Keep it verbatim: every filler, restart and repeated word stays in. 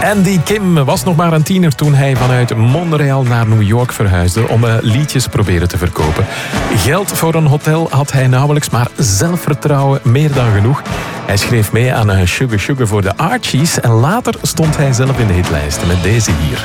Andy Kim was nog maar een tiener toen hij vanuit Montreal naar New York verhuisde om uh, liedjes proberen te verkopen. Geld voor een hotel had hij nauwelijks, maar zelfvertrouwen meer dan genoeg. Hij schreef mee aan uh, Sugar Sugar voor de Archies en later stond hij zelf in de hitlijsten met deze hier.